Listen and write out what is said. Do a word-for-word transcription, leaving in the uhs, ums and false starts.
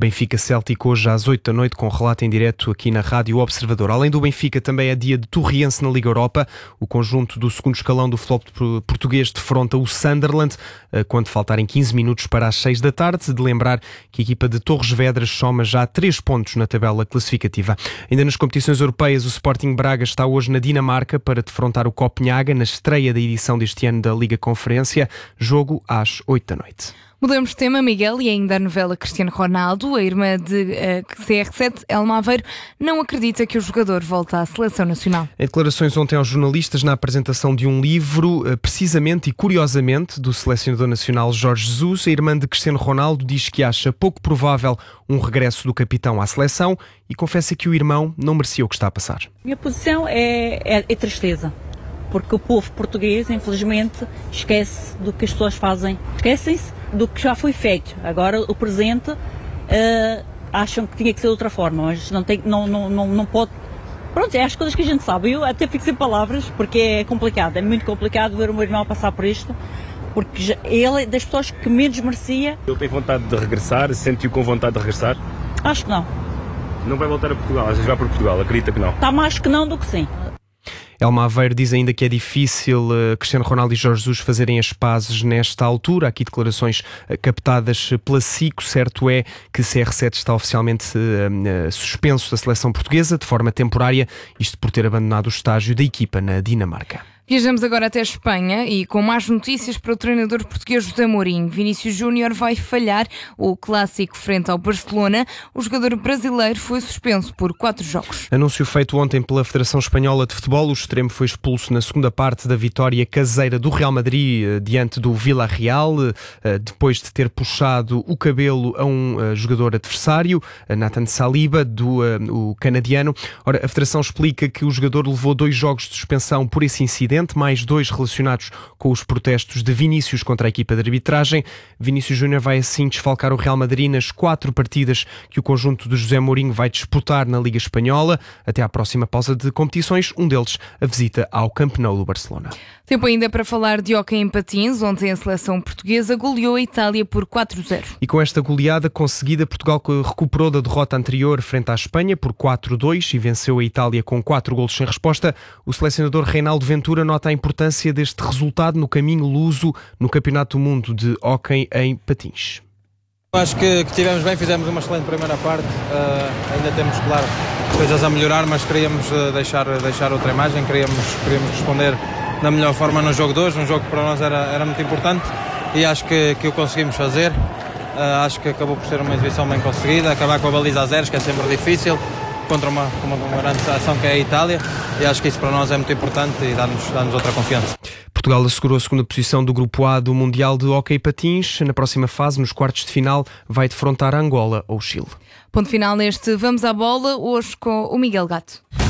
Benfica Celtic hoje às oito da noite, com relato em direto aqui na Rádio Observador. Além do Benfica, também é dia de Torriense na Liga Europa. O conjunto do segundo escalão do futebol português defronta o Sunderland quando faltarem quinze minutos para as seis da tarde. De lembrar que a equipa de Torres Vedras soma já três pontos na tabela classificativa. Ainda nas competições europeias, o Sporting Braga está hoje na Dinamarca para defrontar o Copenhaga na estreia da edição deste ano da Liga Conferência. Jogo às oito da noite. Mudamos de tema, Miguel, e ainda a novela Cristiano Ronaldo. A irmã de uh, C R sete, Elma Aveiro, não acredita que o jogador volte à seleção nacional. Em declarações ontem aos jornalistas na apresentação de um livro, uh, precisamente e curiosamente, do selecionador nacional Jorge Jesus, a irmã de Cristiano Ronaldo diz que acha pouco provável um regresso do capitão à seleção e confessa que o irmão não merecia o que está a passar. Minha posição é, é, é tristeza. Porque o povo português, infelizmente, esquece do que as pessoas fazem. Esquecem-se do que já foi feito. Agora, o presente, uh, acham que tinha que ser de outra forma, mas não, tem, não, não, não, não pode... Pronto, é as coisas que a gente sabe. Eu até fico sem palavras, porque é complicado. É muito complicado ver o meu irmão passar por isto, porque já, ele é das pessoas que menos merecia. Ele tem vontade de regressar? Sentiu com vontade de regressar? Acho que não. Não vai voltar a Portugal? Às vezes vai para Portugal, acredita que não? Está mais que não do que sim. Elma Aveiro diz ainda que é difícil uh, Cristiano Ronaldo e Jorge Jesus fazerem as pazes nesta altura. Aqui declarações uh, captadas pela SIC. Certo é que C R sete está oficialmente uh, uh, suspenso da seleção portuguesa de forma temporária, isto por ter abandonado o estágio da equipa na Dinamarca. Viajamos agora até a Espanha e com mais notícias para o treinador português José Mourinho. Vinícius Júnior vai falhar o clássico frente ao Barcelona. O jogador brasileiro foi suspenso por quatro jogos. Anúncio feito ontem pela Federação Espanhola de Futebol. O extremo foi expulso na segunda parte da vitória caseira do Real Madrid diante do Villarreal, depois de ter puxado o cabelo a um jogador adversário, Nathan Saliba, do o canadiano. Ora, a Federação explica que o jogador levou dois jogos de suspensão por esse incidente, mais dois relacionados com os protestos de Vinícius contra a equipa de arbitragem. Vinícius Júnior vai assim desfalcar o Real Madrid nas quatro partidas que o conjunto de José Mourinho vai disputar na Liga Espanhola até à próxima pausa de competições, um deles a visita ao Camp Nou do Barcelona. Tempo ainda para falar de hóquei em patins. Ontem a seleção portuguesa goleou a Itália por quatro a zero. E com esta goleada conseguida, Portugal recuperou da derrota anterior frente à Espanha por quatro a dois e venceu a Itália com quatro golos sem resposta. O selecionador Reinaldo Ventura nota a importância deste resultado no caminho luso no Campeonato do Mundo de hóquei em patins. Acho que, que tivemos bem, fizemos uma excelente primeira parte, uh, ainda temos, claro, coisas a melhorar, mas queríamos uh, deixar, deixar outra imagem, queríamos, queríamos responder da melhor forma no jogo de hoje, um jogo que para nós era, era muito importante e acho que, que o conseguimos fazer. Uh, acho que acabou por ser uma exibição bem conseguida, acabar com a baliza a zeros, que é sempre difícil, contra uma, uma, uma grande seleção que é a Itália, e acho que isso para nós é muito importante e dá-nos, dá-nos outra confiança. Portugal assegurou a segunda posição do Grupo A do Mundial de Hóquei Patins. Na próxima fase, nos quartos de final, vai defrontar a Angola ou o Chile. Ponto final neste Vamos à Bola, hoje com o Miguel Gato.